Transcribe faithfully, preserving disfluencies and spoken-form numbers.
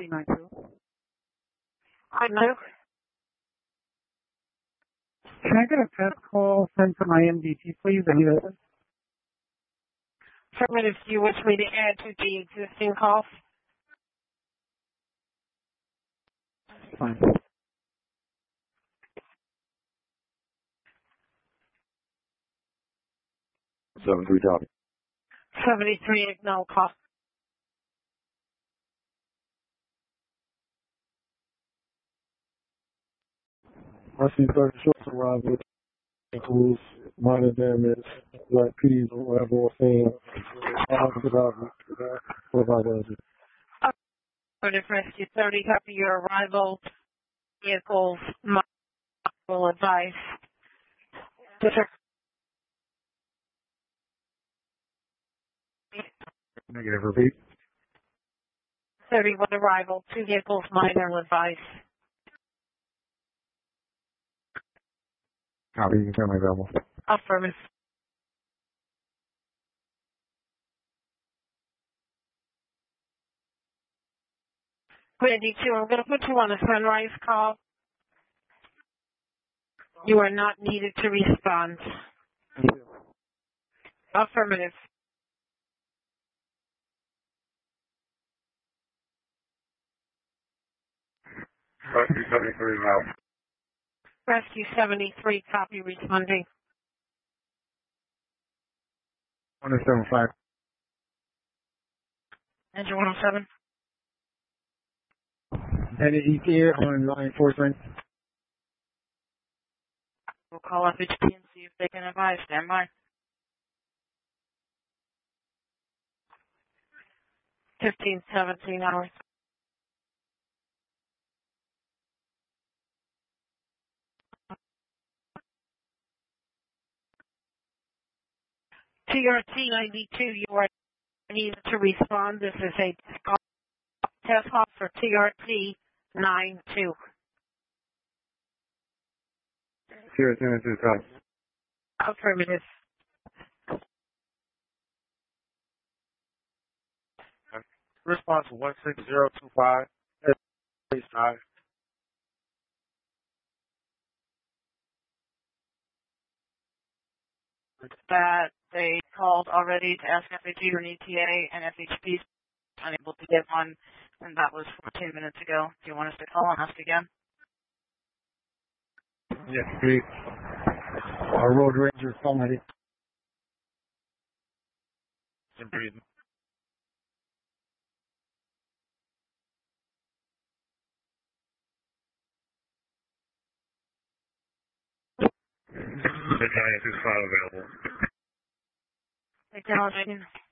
nine two. I know. Can I get a test call sent to my M D T, please? I need a Affirmative, do you wish me to add to the existing call? fine. Seven three copy. seventy-three, no call. I see thirty shorts arrive with includes minor damage, like P's or whatever was saying. I'll put out what about that? Affirmative, Rescue thirty, copy your arrival. Vehicles, multiple advice. Negative, repeat. thirty-one arrival, two vehicles, minor advice. Copy, you can turn my available. Affirmative. Randy two, I'm going to put you on a sunrise call. You are not needed to respond. Affirmative. Rescue seventy-three now. Rescue seventy-three, copy responding. one seven five. Engine one oh seven. And E T A on line four three. We'll call F H P and see if they can advise. Stand by. fifteen seventeen hours. T R T ninety-two, you are needed to respond. This is a test call for T R T ninety-two. T R T ninety-two copy. Affirmative. Response one six zero two five. Please try. That they called already to ask F H P or an E T A, and F H P's unable to get one, and that was fourteen minutes ago. Do you want us to call and ask again? Yes, please. Our road ranger somebody. And breathing. ninety-two is not available. Acknowledging.